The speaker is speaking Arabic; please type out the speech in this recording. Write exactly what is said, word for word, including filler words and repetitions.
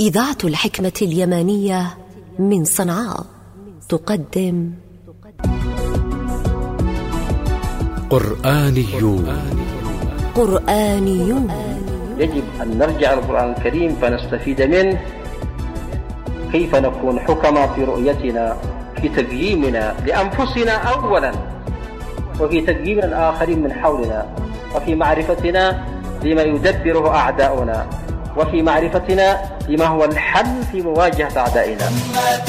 إذاعة الحكمة اليمانية من صنعاء تقدم قرآنيون. قرآنيون يجب أن نرجع القرآن الكريم فنستفيد منه، كيف نكون حكما في رؤيتنا، في تقييمنا لأنفسنا أولا، وفي تقييم الآخرين من حولنا، وفي معرفتنا لما يدبره أعداؤنا، وفي معرفتنا لما هو الحل في مواجهة أعدائنا.